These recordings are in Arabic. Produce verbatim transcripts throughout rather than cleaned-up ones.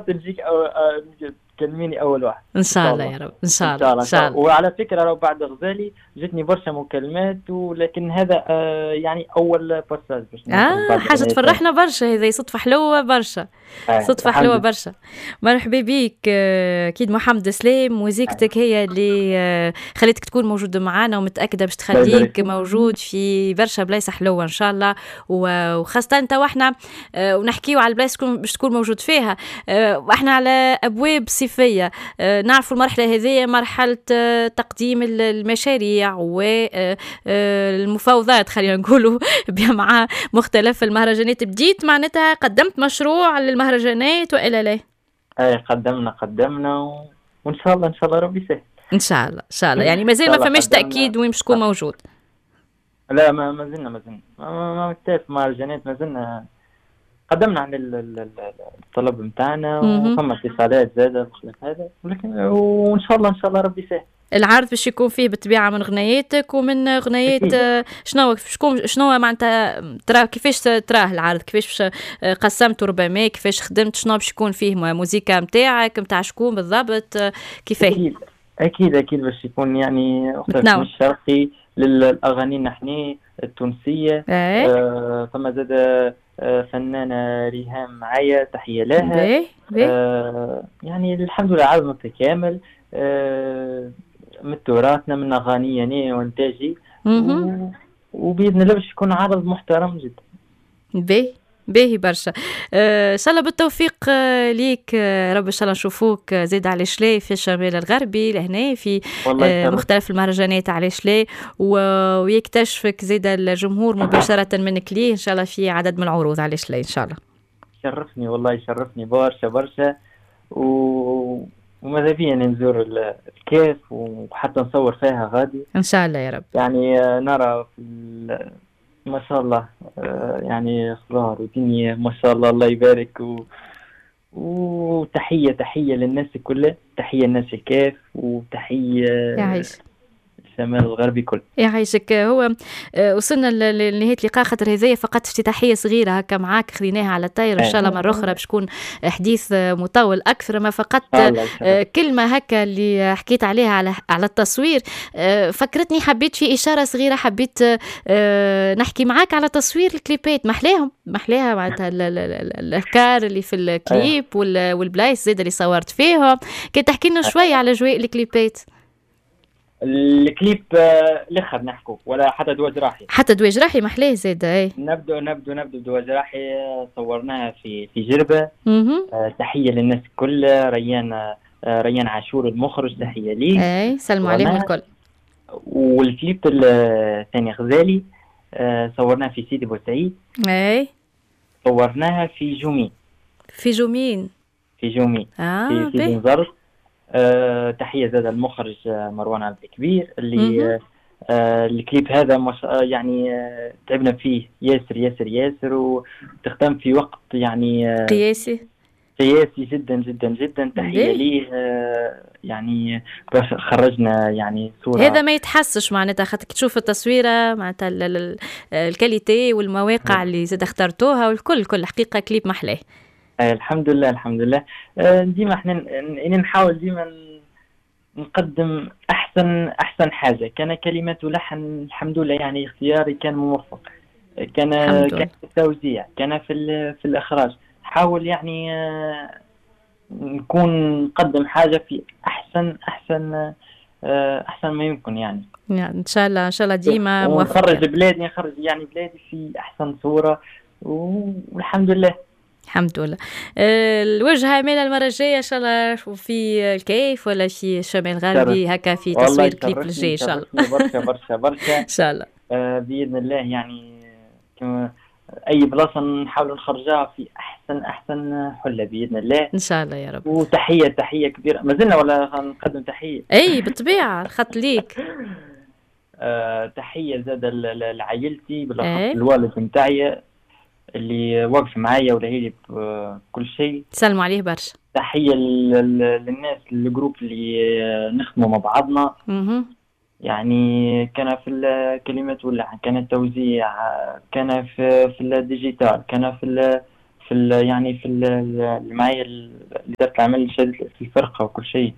قلت نجيك أو... آه، تكلميني اول واحد ان ان شاء شاء الله الله. يا رب، ان ان شاء الله، شاء ان الله ان شاء شاء الله. الله. وعلى فكره لو بعد غزالي جتني برشا مكالمات، ولكن هذا آه يعني اول باساج باش نخرج اه، بعد حاجة اغنيه ثانيه. تفرحنا برشا، هذه صدفة حلوة برشا. آه صدفة الحمد حلوة لله. برشا. مرحبا بيك. آه، أكيد محمد سلام، آه. موزيكتك هي اللي آه، خليتك تكون موجود معنا، ومتأكدة باش الله يبارك تخليك فيك. موجود في برشا بلايص حلوة إن شاء الله. و- وخاصة أنت وإحنا آه، ونحكيو على البلايص تكون- باش تكون موجود فيها. آه، وإحنا على أبواب صيفية. آه، نعرفوا المرحلة هذه مرحلة آه، تقديم ال- المشاريع والمفاوضات، خلينا نقولوا بها مع مختلف المهرجانات. بديت معناتها قدمت مشروع للمهرجانات وإلا لا؟ آه قدمنا قدمنا و... وان شاء الله ان شاء الله ربي يسهل. ان شاء الله، ان شاء الله. يعني ان مازال شاء ما الله فماش قدمنا. تاكيد وين باش تكون موجود؟ لا ما ما زلنا ما زلنا ما ما ما مكتاف مهرجانات، ما زلنا قدمنا على ال- ال- ال- الطلب نتاعنا، مهم. وفما اتصالات زادة بخلاف هذا، ولكن وان شاء الله ان شاء الله ربي يسهل. العرض باش يكون فيه بالطبيعه من غنياتك ومن غنيات اكيد. آه، شنو شكون شنو معناتها ترى كيفاش تراه العرض، كيفاش باش آه، قسمته ربما، كيفاش خدمت، شنو باش يكون فيه موسيقى نتاعك نتاع شكون بالضبط، آه، كيفاه اكيد اكيد اكيد باش يكون يعني مختلف متنوع؟ مش شرقي للاغاني نحني التونسيه. ايه. آه فما زاد آه فنانه ريهام معايا، تحيه لها. باهي باهي. آه يعني الحمد لله عرض متكامل. آه من تراثنا، من اغاني يعني وانتاجي. مهم. و- وباذن الله باش يكون عرض محترم جدا. باهي باهي برشا. آه، ان شاء الله بالتوفيق آه، ليك. آه، رب ان شاء الله نشوفوك آه، زيد على شلي في الشمال الغربي لهنا في والله آه، يشرف. مختلف المهرجانات على شلي، و- ويكتشفك زيد الجمهور مباشرة منك ليه ان شاء الله في عدد من العروض على شلي ان شاء الله. يشرفني والله يشرفني برشا برشا. و... وماذا بيا نزور ال- الكيف، وحتى نصور فيها غادي. ان شاء الله يا رب. يعني آه، نرى في ال... ما شاء الله. آه، يعني صغار ودنيا ما شاء الله، الله يبارك. و... وتحية تحية للناس كلها، تحية للناس الكيف، وتحية يعيش الشمال الغربي كله. يعيشك. هو آه، وصلنا ل- ل- لنهاية اللقاء، خاطر هذه فقط افتتاحية صغيرة هكا معاك خذيناها على الطاير. إن شاء الله آه. مرة أخرى باش تكون حديث آه، مطول أكثر، ما فقط إن شاء الله يشرف. آه، كلمة هكا اللي حكيت عليها على على التصوير. آه، فكرتني، حبيت في إشارة صغيرة، حبيت آه، نحكي معاك على تصوير الكليبات. محلاهم محلاها معناتها ال- ال- ال- الأفكار اللي في آه. الكليب وال- والبلايص زيد اللي صورت فيهم. كي تحكي لنا شوية على أجواء الكليبات. الكليب آه، الاخر نحكوا ولا حتى دوا جراحي؟ حتى دواء جراحي محلاه زيد. اي نبدو نبدو نبدو دوا جراحي. آه، صورناها في في جربة. اها. آه، تحية للناس الكل. ريان آه، ريان عاشور المخرج، تحية ليه. اي سلموا عليهم صورناها. الكل. والكليب الثاني غزالي آه، صورناها في سيدي بوسعيد. اي صورناها في جومي. في جومين. في جومي اه في سيدي به. نزرت. أه تحية زاد المخرج آه، مروان عبد الكبير اللي مهم. أه آه، الكليب هذا مش آه، يعني آه، تعبنا فيه ياسر ياسر ياسر، وتختم في وقت يعني آه، قياسي. قياسي جدا جدا جدا. تحية به. ليه. آه، يعني باش خرجنا يعني هذا صورة. ما يتحسش معناتها، خاطر تشوف التصويرة معناتها ال- ال- الكاليتي والمواقع اللي زاد اخترتوها والكل، كل حقيقة كليب محلاه. آه، الحمد لله الحمد لله. آه، ديما احنا ن- نحاول ديما ن- نقدم احسن احسن حاجة. كان كلمات ولحن الحمد لله، يعني اختياري كان موفق. كان الحمد كان لله. في التوزيع، كان في ال- في الإخراج. حاول يعني آه، نكون نقدم حاجة في أحسن أحسن آه، أحسن ما يمكن يعني. يعني ان شاء الله ان شاء الله ديما موفق ونخرج يعني. بلادي، نخرج يعني بلادي في أحسن صورة. والحمد لله. الحمد لله. آه، الوجهة مال المرة الجاية ان شاء الله في الكيف ولا في الشمال شرف. الغربي هكا في والله تصوير كليب يشرفني الجاي ان شاء الله. يشرفني برشا برشا برشا. ان شاء الله. آه، بإذن الله يعني. كما أي بلاصة نحاول نخرجها في أحسن أحسن حلة بإذن الله. ان شاء الله يا رب. وتحية تحية كبيرة. ما زلنا ولا نقدم تحية؟ اي بالطبيعة، الخط ليك. آه تحية زاد ل- ل- لعائلتي، بالأخص اي الوالد متاعي اللي واقف معايا ولهيلي بكل شيء. سلموا عليه برشا. تحية لل- للناس الجروب اللي آه، نخدموا مع بعضنا. اها. يعني كان في الكلمات واللحن، كان التوزيع، آه، كان في في الديجيتال، كان في ال- في ال يعني في ال- معايا اللي درت العمل شهادة في الفرقة وكل شيء.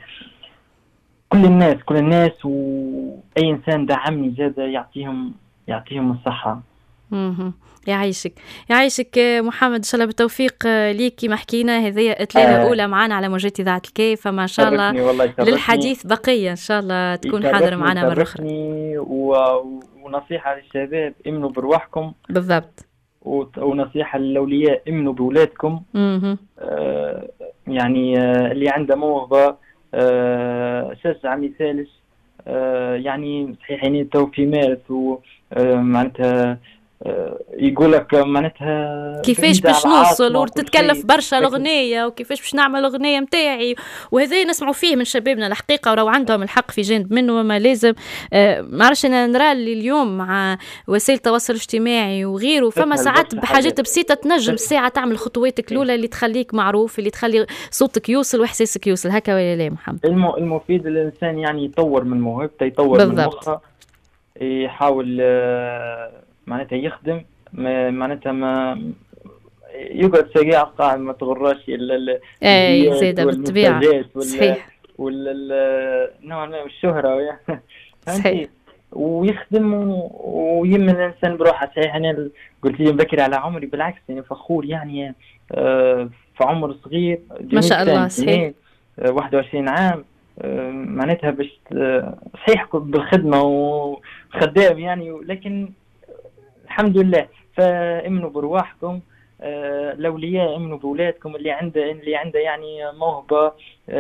كل الناس كل الناس وأي إنسان دعمني زاد يعطيهم يعطيهم الصحة. اهم. يعيشك، يعيشك آه، محمد، إن شاء الله بالتوفيق آه، ليك كيما حكينا. هذه إطلالة آه أولى معانا على موجات إذاعة الكيف، فما شاء الله يشرفني والله، يشرفني للحديث بقية، إن شاء الله تكون حاضر يشرفني معنا مرة أخرى. يشرفني و... ونصيحة للشباب: امنوا برواحكم، بالضبط. وت- ونصيحة للأولياء: امنوا بولادكم. اهم. آه يعني آه اللي عنده موهبة آه شجع مثالش. آه يعني صحيح يعني تو في مارس ومعناتها آه يقول لك معناتها كيفاش بعيدة على باش نوصل العاصمة وكل وتتكلف شيء، برشا لكن الأغنية، وكيفاش باش نعمل أغنية متاعي، وهذا نسمعوا فيه من شبابنا الحقيقة، ورو عندهم الحق في جانب منه. وما لازم آه ما عرفش، أنا نرى اللي اليوم مع وسائل التواصل الاجتماعي وغيره، فما تسهل ساعات برشا بحاجات حاجات. بسيطة تنجم ساعة تعمل خطواتك الأولى اللي تخليك معروف، اللي تخلي صوتك يوصل وإحساسك يوصل. هكا ولا لا محمد؟ الم- المفيد الإنسان يعني يطور من موهبته، يطور من بالضبط. مخه، يحاول آه، معناتها يخدم، ما معناتها ما يقعد ساقع قاعد، ما تغراش ال- ال- أي الزياد زادة بالطبيعة. والمنتجات وال صحيح. وال ال- نوع من الشهرة صحيح. فهمتي. ويخدم و- ويمن الإنسان بروحه. صحيح أنا قلت لي بكري على عمري، بالعكس يعني فخور يعني آه، في عمر صغير ما شاء الله. جميل صحيح. سنة واحد وعشرين عام. آه، معناتها باش آه، صحيح كنت بالخدمة وخدام يعني، لكن الحمد لله. فامنوا برواحكم، آه، الأولياء امنوا بولادكم. اللي عنده اللي عنده يعني موهبة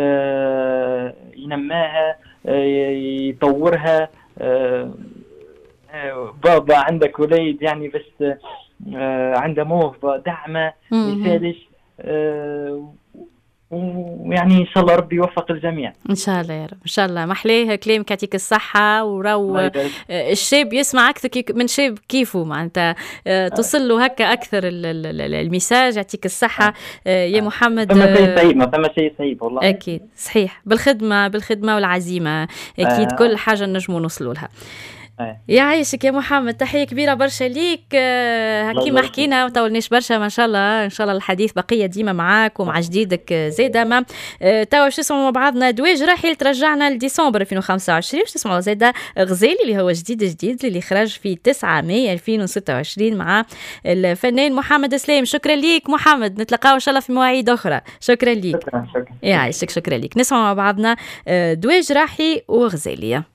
آه، ينماها، آه، يطورها. آه، آه، بابا عندك وليد يعني بس آه، عنده موهبة دعمه مهم. مثالش. آه، ويعني ان شاء الله ربي يوفق الجميع. ان شاء الله يا رب، ان شاء الله. محليه كلامك، يعطيك الصحه. ورو الله آه، يبارك. الشاب يسمع اكثر كي- من شاب كيفه، معناتها آه، آه، توصل له هكا اكثر ال- ال- ال- الميساج. يعطيك الصحه آه، آه، يا آه. محمد. فما شيء آه، سعيد، ما فما شيء سعيد والله. اكيد صحيح، بالخدمه بالخدمه والعزيمه اكيد كل آه. حاجه نجموا نوصلوا لها. آه. يعيشك يا محمد، تحية كبيرة برشا ليك. آه، الله كيما يبارك فيك. حكينا ما طولناش برشا، ما شاء الله ان شاء الله الحديث بقية ديما معاك ومع جديدك آه، زيدا. ما آه، توا باش نسمعوا مع بعضنا دواج راحل ترجعنا لديسمبر ألفين وخمسة وعشرين. باش نسمعوا زيدا غزالي اللي هو جديد جديد اللي خرج في تسعة ماي ألفين وستة وعشرين مع الفنان محمد سلام. شكرا ليك محمد، نتلقاو ان شاء الله في مواعيد اخرى. شكرا ليك. شكرا شكرا. يعيشك، شكرا ليك. نسمعوا مع بعضنا آه، دواج راحي وغزالية.